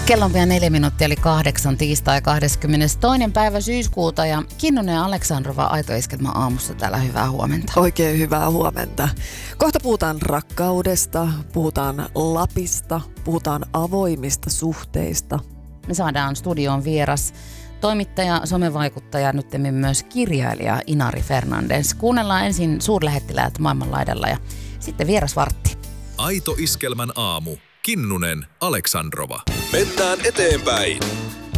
Kello on pian 4 minuuttia eli 8 tiistai 22. päivä syyskuuta ja Kinnunen ja Aleksandrova Aito Iskelmä aamussa täällä. Hyvää huomenta. Oikein hyvää huomenta. Kohta puhutaan rakkaudesta, puhutaan Lapista, puhutaan avoimista suhteista. Me saadaan studioon vieras toimittaja, somevaikuttaja, nyt myös kirjailija Inari Fernandes. Kuunnellaan ensin suurlähettiläät maailmanlaidalla ja sitten vierasvartti. Aito Iskelmän aamu. Kinnunen, Aleksandrova. Mennään eteenpäin.